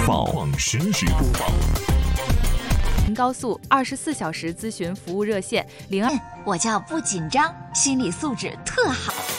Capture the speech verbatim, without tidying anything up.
报，实时播报。 高速二十四小时咨询服务热线零二。 我叫不紧张，心理素质特好。